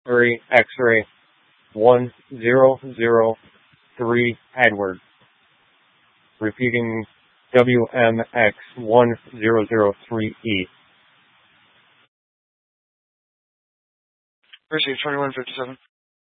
Missouri X-ray 1003 Edward. Repeating WMX 1003E. Proceed 2157.